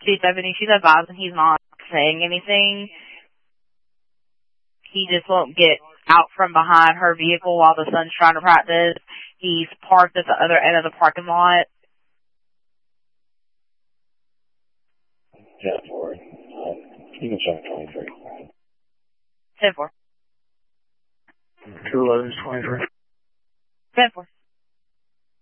270. She's advising he's not saying anything. He just won't get out from behind her vehicle while the son's trying to practice. He's parked at the other end of the parking lot. Yeah, forward. You can show 23. 10-4. 211 23. 10-4.